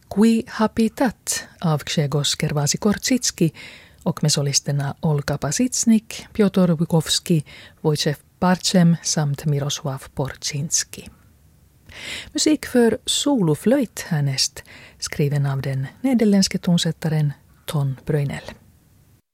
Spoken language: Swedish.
Qui habitat av Grzegorz Gerwasi-Korsicki och med solisterna Olga Pasitsnik, Piotr Bukowski, Wojciech Barcem samt Mirosław Porczynski. Musik för soloflöjt härnäst, skriven av den nederländske tonsättaren Ton Bröynel.